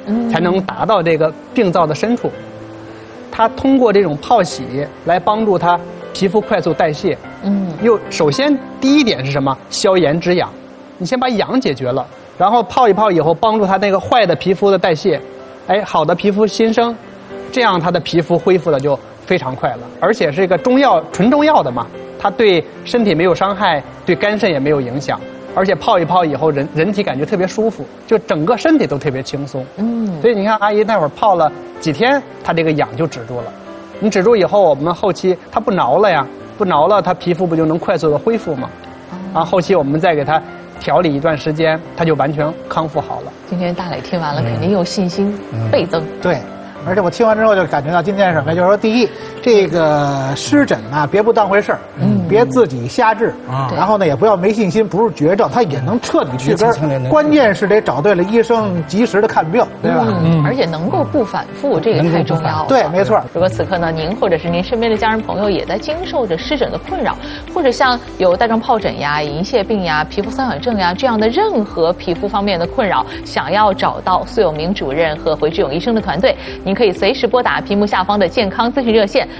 才能达到这个病灶的深处。它通过这种泡洗来帮助它皮肤快速代谢。首先第一点是什么？消炎止痒。你先把痒解决了，然后泡一泡以后，帮助它那个坏的皮肤的代谢，好的皮肤新生，这样它的皮肤恢复的就非常快了。而且是一个中药，纯中药的嘛，它对身体没有伤害，对肝肾也没有影响。而且泡一泡以后，人体感觉特别舒服，就整个身体都特别轻松。所以你看阿姨那会儿泡了几天，她这个痒就止住了。你止住以后，我们后期它不挠了呀，不挠了，它皮肤不就能快速的恢复吗？后期我们再给它调理一段时间，它就完全康复好了。 今天大磊听完了，肯定有信心倍增。 对。而且我听完之后就感觉到今天是什么？就是说，第一，这个湿疹啊，别不当回事儿，别自己瞎治啊。然后呢，也不要没信心，不是绝症，它也能彻底去根。关键是得找对了医生，及时的看病，对吧？ 而且能够不反复，这个太重要了。 对，没错。 如果此刻呢，您或者是您身边的家人朋友也在经受着湿疹的困扰，或者像有带状疱疹呀、银屑病呀、皮肤瘙痒症呀这样的任何皮肤方面的困扰，想要找到苏有明主任和回志勇医生的团队，您可以随时拨打屏幕下方的健康咨询热线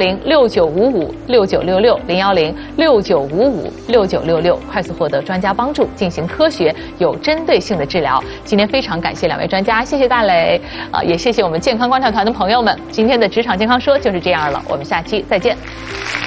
010-6955-6966，010-6955-6966，快速获得专家帮助，进行科学有针对性的治疗。今天非常感谢两位专家，谢谢大磊，也谢谢我们健康观察团的朋友们。今天的职场健康说就是这样了，我们下期再见。